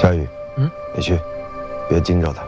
佳宇，你去，别惊着他。